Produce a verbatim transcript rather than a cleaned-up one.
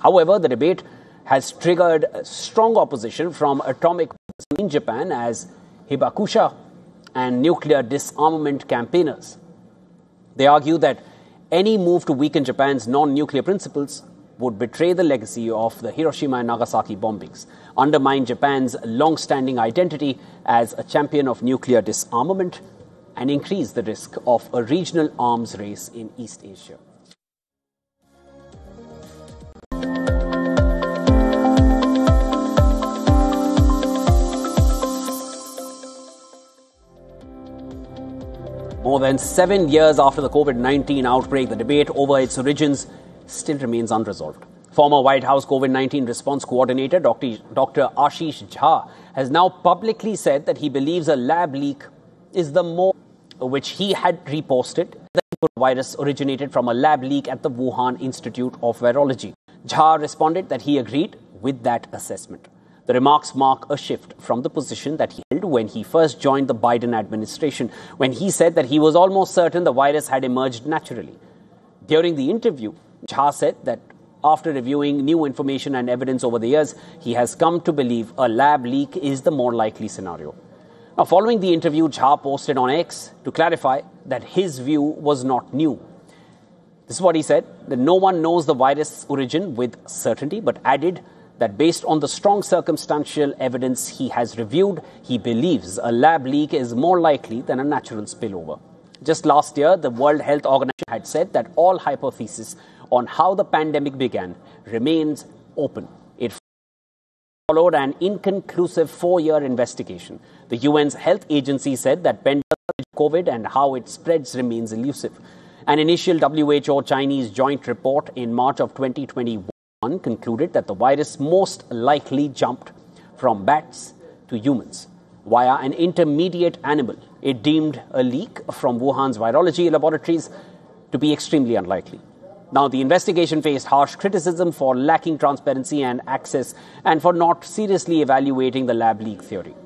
However, the debate has triggered strong opposition from atomic in Japan as Hibakusha and nuclear disarmament campaigners. They argue that any move to weaken Japan's non-nuclear principles would betray the legacy of the Hiroshima and Nagasaki bombings, undermine Japan's long-standing identity as a champion of nuclear disarmament, and increase the risk of a regional arms race in East Asia. More than seven years after the COVID nineteen outbreak, the debate over its origins still remains unresolved. Former White House COVID nineteen response coordinator Doctor Doctor Ashish Jha has now publicly said that he believes a lab leak is the more which he had reposted. The virus originated from a lab leak at the Wuhan Institute of Virology. Jha responded that he agreed with that assessment. The remarks mark a shift from the position that he held when he first joined the Biden administration, when he said that he was almost certain the virus had emerged naturally. During the interview, Jha said that after reviewing new information and evidence over the years, he has come to believe a lab leak is the more likely scenario. Now, following the interview, Jha posted on X to clarify that his view was not new. This is what he said, that no one knows the virus origin with certainty, but added that based on the strong circumstantial evidence he has reviewed, he believes a lab leak is more likely than a natural spillover. Just last year, the World Health Organization had said that all hypotheses on how the pandemic began remains open. It followed an inconclusive four-year investigation. The U N's health agency said that COVID and how it spreads remains elusive. An initial W H O-Chinese joint report in March of twenty twenty-one concluded that the virus most likely jumped from bats to humans via an intermediate animal. It deemed a leak from Wuhan's virology laboratories to be extremely unlikely. Now, the investigation faced harsh criticism for lacking transparency and access and for not seriously evaluating the lab leak theory.